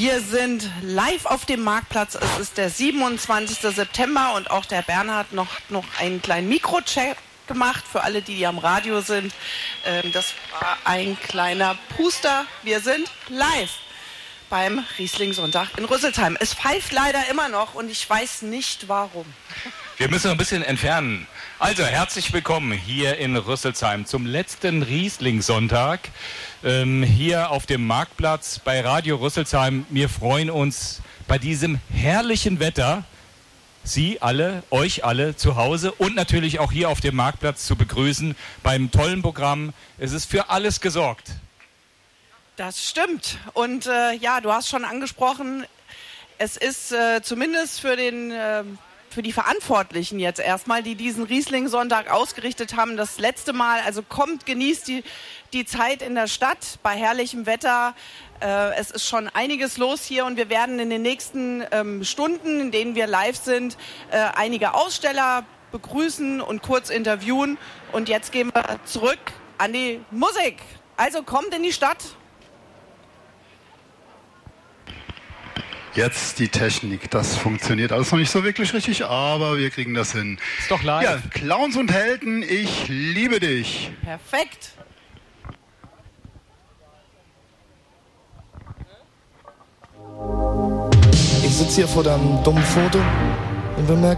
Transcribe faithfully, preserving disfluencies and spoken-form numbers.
Wir sind live auf dem Marktplatz. Es ist der siebenundzwanzigste September und auch der Bernhard noch, noch einen kleinen Mikrocheck gemacht für alle, die, die am Radio sind. Ähm, das war ein kleiner Puster. Wir sind live beim Riesling-Sonntag in Rüsselsheim. Es pfeift leider immer noch und ich weiß nicht warum. Wir müssen ein bisschen entfernen. Also, herzlich willkommen hier in Rüsselsheim zum letzten Riesling-Sonntag. Ähm, hier auf dem Marktplatz bei Radio Rüsselsheim. Wir freuen uns bei diesem herrlichen Wetter, Sie alle, euch alle zu Hause und natürlich auch hier auf dem Marktplatz zu begrüßen beim tollen Programm. Es ist für alles gesorgt. Das stimmt. Und äh, ja, du hast schon angesprochen, es ist äh, zumindest für den... Äh, für die Verantwortlichen jetzt erstmal, die diesen Riesling-Sonntag ausgerichtet haben, das letzte Mal. Also kommt, genießt die, die Zeit in der Stadt bei herrlichem Wetter. Äh, es ist schon einiges los hier und wir werden in den nächsten ähm, Stunden, in denen wir live sind, äh, einige Aussteller begrüßen und kurz interviewen. Und jetzt gehen wir zurück an die Musik. Also kommt in die Stadt. Jetzt die Technik, das funktioniert alles noch nicht so wirklich richtig, aber wir kriegen das hin. Ist doch live. Ja, Clowns und Helden, ich liebe dich. Perfekt. Ich sitze hier vor deinem dummen Foto und bemerke,